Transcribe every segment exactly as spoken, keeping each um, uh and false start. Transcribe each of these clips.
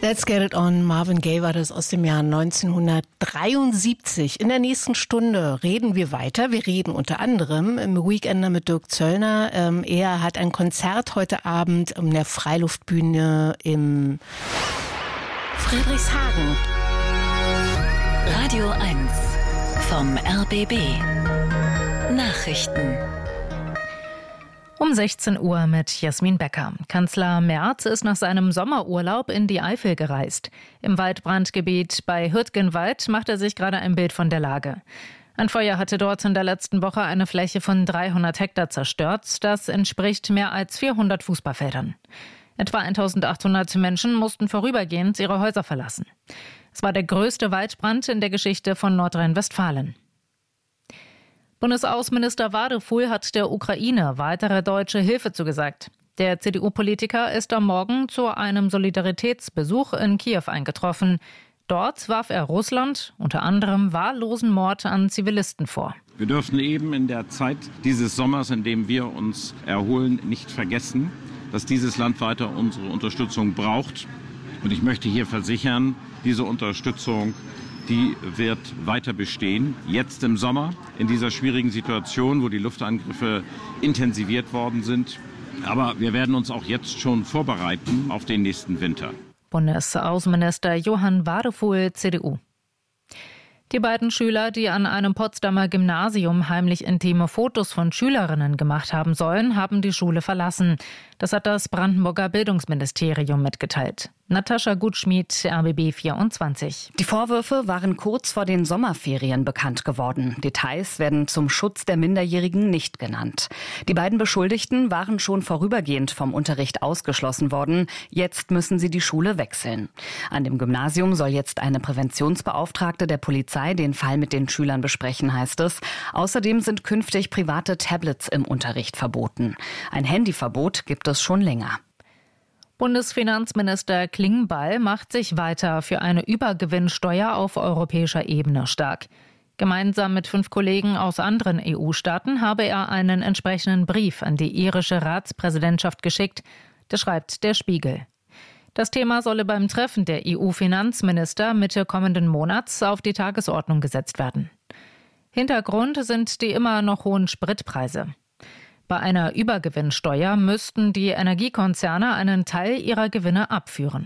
Let's Get It On, Marvin Gaye war das aus dem Jahr neunzehnhundertdreiundsiebzig. In der nächsten Stunde reden wir weiter. Wir reden unter anderem im Weekender mit Dirk Zöllner. Ähm, er hat ein Konzert heute Abend in der Freiluftbühne im Friedrichshagen. Radio eins vom R B B. Nachrichten. Um sechzehn Uhr mit Jasmin Becker. Kanzler Merz ist nach seinem Sommerurlaub in die Eifel gereist. Im Waldbrandgebiet bei Hürtgenwald macht er sich gerade ein Bild von der Lage. Ein Feuer hatte dort in der letzten Woche eine Fläche von dreihundert Hektar zerstört. Das entspricht mehr als vierhundert Fußballfeldern. Etwa eintausendachthundert Menschen mussten vorübergehend ihre Häuser verlassen. Es war der größte Waldbrand in der Geschichte von Nordrhein-Westfalen. Bundesaußenminister Wadefuhl hat der Ukraine weitere deutsche Hilfe zugesagt. Der C D U-Politiker ist am Morgen zu einem Solidaritätsbesuch in Kiew eingetroffen. Dort warf er Russland unter anderem wahllosen Mord an Zivilisten vor. Wir dürfen eben in der Zeit dieses Sommers, in dem wir uns erholen, nicht vergessen, dass dieses Land weiter unsere Unterstützung braucht. Und ich möchte hier versichern, diese Unterstützung, die wird weiter bestehen. Jetzt im Sommer, in dieser schwierigen Situation, wo die Luftangriffe intensiviert worden sind. Aber wir werden uns auch jetzt schon vorbereiten auf den nächsten Winter. Bundesaußenminister Johann Wadefuhl, C D U. Die beiden Schüler, die an einem Potsdamer Gymnasium heimlich intime Fotos von Schülerinnen gemacht haben sollen, haben die Schule verlassen. Das hat das Brandenburger Bildungsministerium mitgeteilt. Natascha Gutschmied, R B B vierundzwanzig. Die Vorwürfe waren kurz vor den Sommerferien bekannt geworden. Details werden zum Schutz der Minderjährigen nicht genannt. Die beiden Beschuldigten waren schon vorübergehend vom Unterricht ausgeschlossen worden. Jetzt müssen sie die Schule wechseln. An dem Gymnasium soll jetzt eine Präventionsbeauftragte der Polizei den Fall mit den Schülern besprechen, heißt es. Außerdem sind künftig private Tablets im Unterricht verboten. Ein Handyverbot gibt es schon länger. Bundesfinanzminister Klingbeil macht sich weiter für eine Übergewinnsteuer auf europäischer Ebene stark. Gemeinsam mit fünf Kollegen aus anderen E U-Staaten habe er einen entsprechenden Brief an die irische Ratspräsidentschaft geschickt. Das schreibt der Spiegel. Das Thema solle beim Treffen der E U-Finanzminister Mitte kommenden Monats auf die Tagesordnung gesetzt werden. Hintergrund sind die immer noch hohen Spritpreise. Bei einer Übergewinnsteuer müssten die Energiekonzerne einen Teil ihrer Gewinne abführen.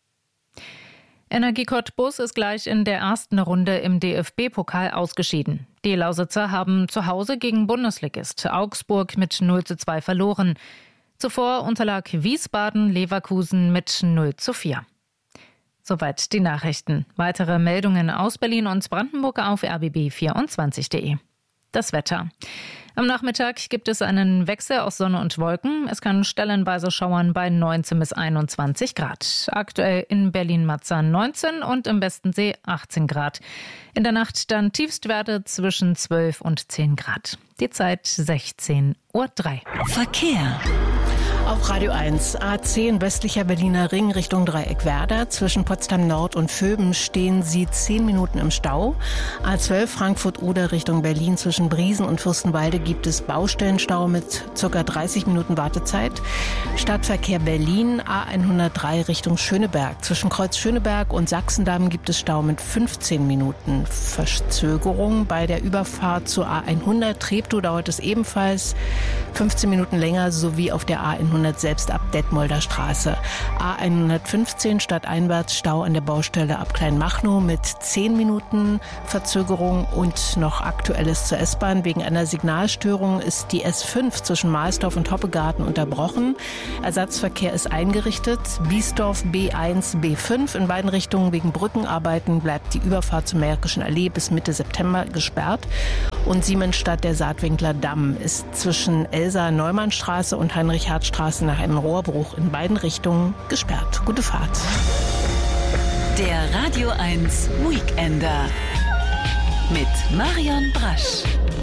Energie Cottbus ist gleich in der ersten Runde im D F B-Pokal ausgeschieden. Die Lausitzer haben zu Hause gegen Bundesligist Augsburg mit null zu zwei verloren. Zuvor unterlag Wiesbaden Leverkusen mit null zu vier. Soweit die Nachrichten. Weitere Meldungen aus Berlin und Brandenburg auf r b b vierundzwanzig punkt de. Das Wetter. Am Nachmittag gibt es einen Wechsel aus Sonne und Wolken. Es kann stellenweise schauern bei neunzehn bis einundzwanzig Grad. Aktuell in Berlin-Marzahn neunzehn und im Westensee achtzehn Grad. In der Nacht dann Tiefstwerte zwischen zwölf und zehn Grad. Die Zeit sechzehn Uhr drei. Verkehr. Auf Radio eins, A zehn westlicher Berliner Ring Richtung Dreieck Werder. Zwischen Potsdam Nord und Vöben stehen Sie zehn Minuten im Stau. A zwölf Frankfurt-Oder Richtung Berlin. Zwischen Briesen und Fürstenwalde gibt es Baustellenstau mit ca. dreißig Minuten Wartezeit. Stadtverkehr Berlin, A hundertdrei Richtung Schöneberg. Zwischen Kreuz Schöneberg und Sachsendamm gibt es Stau mit fünfzehn Minuten Verzögerung. Bei der Überfahrt zur A hundert Treptow dauert es ebenfalls fünfzehn Minuten länger, sowie auf der A hundert selbst ab Detmolder Straße. A hundertfünfzehn stadteinwärts Stau an der Baustelle ab Kleinmachnow mit zehn Minuten Verzögerung. Und noch Aktuelles zur S-Bahn. Wegen einer Signalstörung ist die S fünf zwischen Mahlsdorf und Hoppegarten unterbrochen. Ersatzverkehr ist eingerichtet. Biesdorf B eins, B fünf. In beiden Richtungen wegen Brückenarbeiten bleibt die Überfahrt zur Märkischen Allee bis Mitte September gesperrt. Und Siemensstadt, der Saatwinkler Damm, ist zwischen Elsa-Neumann-Straße und Heinrich-Hardt-Straße nach einem Rohrbruch in beiden Richtungen gesperrt. Gute Fahrt. Der Radio eins Weekender mit Marion Brasch.